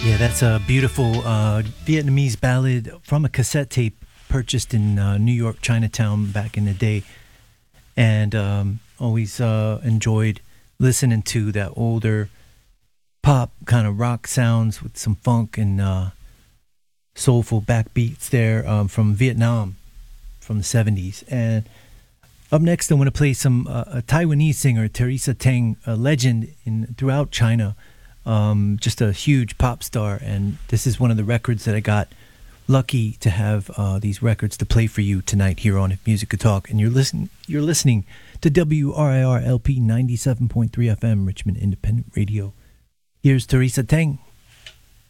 Yeah, that's a beautiful Vietnamese ballad from a cassette tape purchased in New York, Chinatown back in the day. And always enjoyed listening to that older pop kind of rock sounds with some funk and soulful backbeats there from Vietnam from the 70s. And up next, I want to play some a Taiwanese singer, Teresa Teng, a legend throughout China. Just a huge pop star, and this is one of the records that I got lucky to have these records to play for you tonight here on If Music Could Talk. And you're listening to WRIR LP 97.3 FM, Richmond Independent Radio. Here's Teresa Teng.